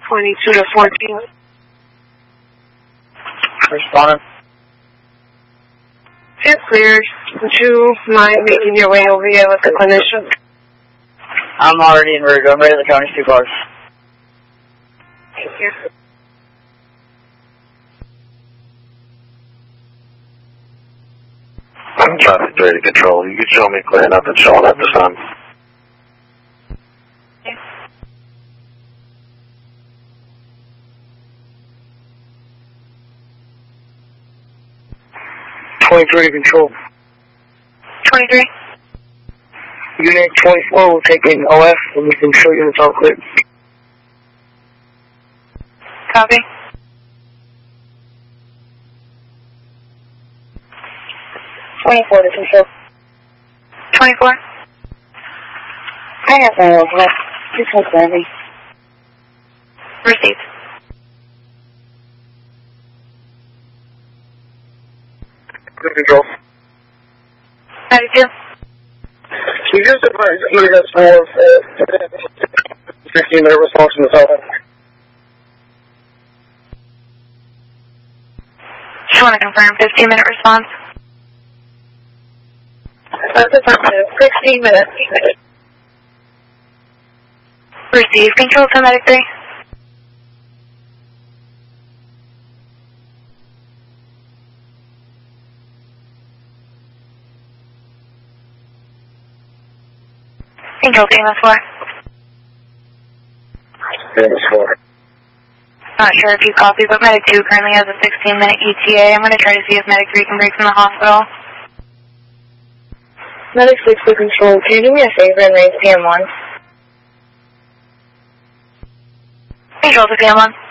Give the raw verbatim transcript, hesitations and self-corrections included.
twenty-two to fourteen. Respondent. It's clear. Would you mind making your way over here with the clinician? I'm already en route. I'm ready to the county's two cars. Thank you. Traffic ready to control. You can show me clearing up and showing up this time. twenty-three to control. twenty-three. Unit twenty-four will take in O F and we can show you it's all clear. Copy. twenty-four to control. twenty-four. I have my old left. Just hold me. Received. Good control. ninety-two. You just advise units for fifteen minute response from the south. Just want to confirm fifteen minute response. That's affirmative. sixteen minutes. Receive. Control to Medic three. Control to M S four. M S four. Not sure if you copy, but Medic two currently has a sixteen minute E T A. I'm going to try to see if Medic three can break from the hospital. Medic six to control. Can you do me a favor and raise P M one? Control to P M one.